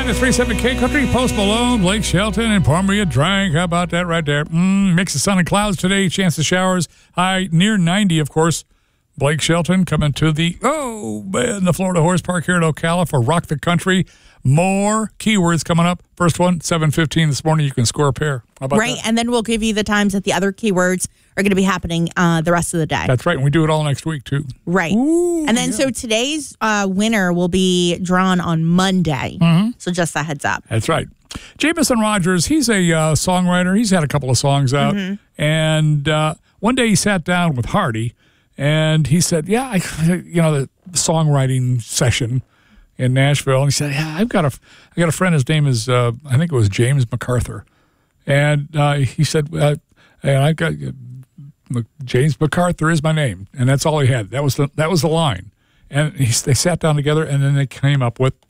93.7 K Country, Post Malone, Blake Shelton, and Pour Me a Drink. How about that right there? Mix of sun and clouds today, chance of showers. High near 90, of course. Blake Shelton coming to the Florida Horse Park here in Ocala for Rock the Country. More keywords coming up. First one, 7:15 this morning. You can score a pair. How about that? And then we'll give you the times that the other keywords are going to be happening the rest of the day. That's right, and we do it all next week, too. Right. Ooh, and then so today's winner will be drawn on Monday. So just a heads up. That's right. Jameson Rogers, he's a songwriter. He's had a couple of songs out. And one day he sat down with Hardy, and he said, the songwriting session in Nashville. And he said, I got a friend. His name is, I think it was James MacArthur. And he said, I got James MacArthur is my name. And that's all he had. That was the line. And they sat down together, and then they came up with